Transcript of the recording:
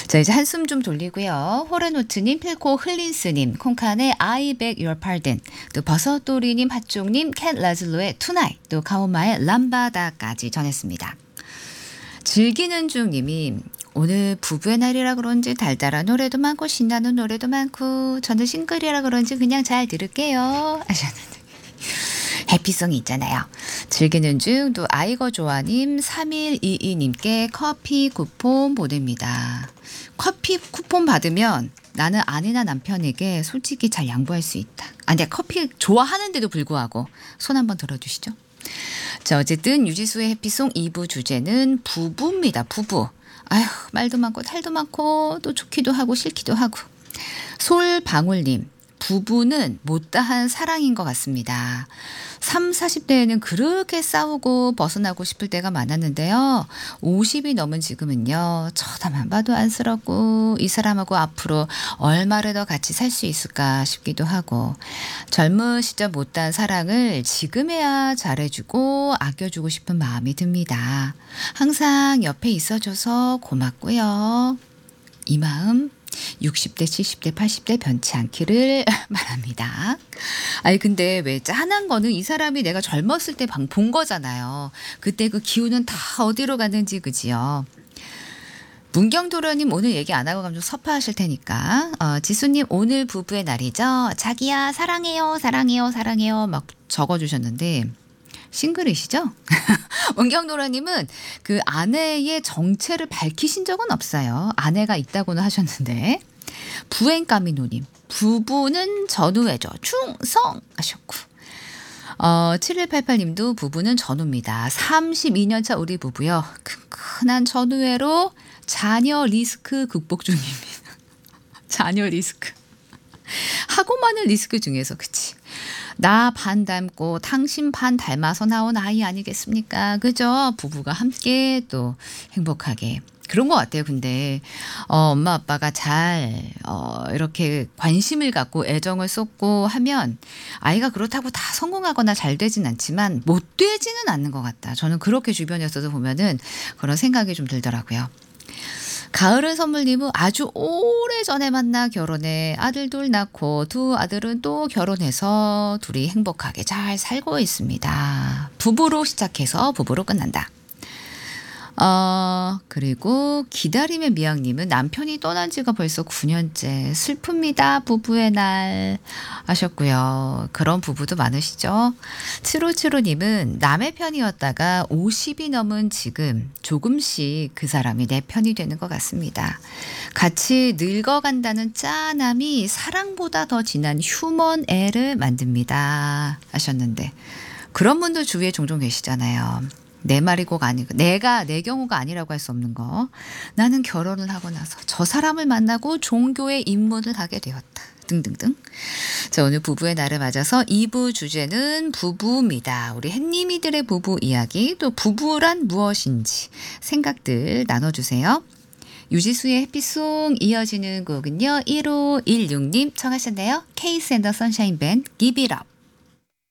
자, 이제 한숨 좀 돌리고요. 호르노트님, 필코 흘린스님, 콩칸의 I beg your pardon, 또 버섯돌이님, 핫종님, 캣 라즐로의 Tonight, 또 가오마의 람바다까지 전했습니다. 즐기는 중님이 오늘 부부의 날이라 그런지 달달한 노래도 많고 신나는 노래도 많고 저는 싱글이라 그런지 그냥 잘 들을게요 하셨는데 해피송이 있잖아요. 즐기는 중 또 아이거 조아님 3122님께 커피 쿠폰 보냅니다. 커피 쿠폰 받으면 나는 아내나 남편에게 솔직히 잘 양보할 수 있다. 근데 커피 좋아하는데도 불구하고 손 한번 들어주시죠. 자, 어쨌든 유지수의 해피송 2부 주제는 부부입니다. 부부. 아휴, 말도 많고 탈도 많고 또 좋기도 하고 싫기도 하고. 솔방울님, 부부는 못다한 사랑인 것 같습니다. 30, 40대에는 그렇게 싸우고 벗어나고 싶을 때가 많았는데요. 50이 넘은 지금은요. 쳐다만 봐도 안쓰럽고 이 사람하고 앞으로 얼마를 더 같이 살 수 있을까 싶기도 하고 젊은 시절 못다한 사랑을 지금에야 잘해주고 아껴주고 싶은 마음이 듭니다. 항상 옆에 있어줘서 고맙고요. 이 마음 60대, 70대, 80대 변치 않기를 바랍니다. 아니 근데 왜 짠한 거는 이 사람이 내가 젊었을 때 본 거잖아요. 그때 그 기운은 다 어디로 갔는지 그지요. 문경도련님 오늘 얘기 안 하고 가면 좀 섭하실 테니까 지수님 오늘 부부의 날이죠. 자기야 사랑해요 사랑해요 사랑해요 막 적어주셨는데 싱글이시죠? 원경노라님은 그 아내의 정체를 밝히신 적은 없어요. 아내가 있다고는 하셨는데 부행까미노님 부부는 전우애죠. 충성 하셨고 7188님도 부부는 전우입니다. 32년차 우리 부부요. 튼튼한 전우애로 자녀 리스크 극복 중입니다. 자녀 리스크. 하고 많은 리스크 중에서 그치. 나 반 닮고 당신 반 닮아서 나온 아이 아니겠습니까? 그죠? 부부가 함께 또 행복하게. 그런 것 같아요. 근데 엄마 아빠가 잘 이렇게 관심을 갖고 애정을 쏟고 하면 아이가 그렇다고 다 성공하거나 잘 되진 않지만 못 되지는 않는 것 같다. 저는 그렇게 주변에서도 보면은 그런 생각이 좀 들더라고요. 가을은 선물님은 아주 오래전에 만나 결혼해 아들 둘 낳고 두 아들은 또 결혼해서 둘이 행복하게 잘 살고 있습니다. 부부로 시작해서 부부로 끝난다. 그리고 기다림의 미학님은 남편이 떠난 지가 벌써 9년째 슬픕니다. 부부의 날 하셨고요. 그런 부부도 많으시죠. 7575님은 남의 편이었다가 50이 넘은 지금 조금씩 그 사람이 내 편이 되는 것 같습니다. 같이 늙어간다는 짠함이 사랑보다 더 진한 휴먼 애를 만듭니다 하셨는데 그런 분들 주위에 종종 계시잖아요. 내 말이 꼭 아니고 내가 내 경우가 아니라고 할 수 없는 거. 나는 결혼을 하고 나서 저 사람을 만나고 종교에 입문을 하게 되었다. 등등등. 자, 오늘 부부의 날을 맞아서 2부 주제는 부부입니다. 우리 햇님이들의 부부 이야기 또 부부란 무엇인지 생각들 나눠주세요. 유지수의 해피송 이어지는 곡은요. 1516님 청하셨네요. 케이스 앤 더 선샤인 밴드 Give It Up.